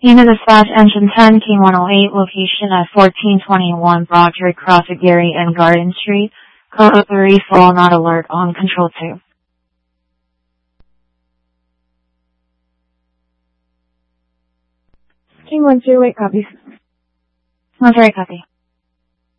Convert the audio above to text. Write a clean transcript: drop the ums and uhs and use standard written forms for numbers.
Unit dispatch engine 10, King 108, location at 1421 Broderick Cross, Aguirre and Garden Street. Code 3, full not alert on control 2. King 108 copies. 108 copy.